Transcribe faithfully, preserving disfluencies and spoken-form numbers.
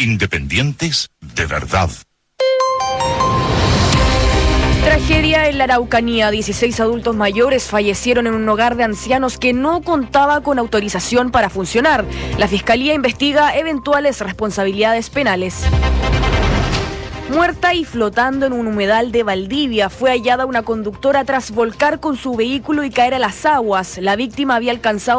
Independientes de verdad. Tragedia en la Araucanía. dieciséis adultos mayores fallecieron en un hogar de ancianos que no contaba con autorización para funcionar. La Fiscalía investiga eventuales responsabilidades penales. Muerta y flotando en un humedal de Valdivia, fue hallada una conductora tras volcar con su vehículo y caer a las aguas. La víctima había alcanzado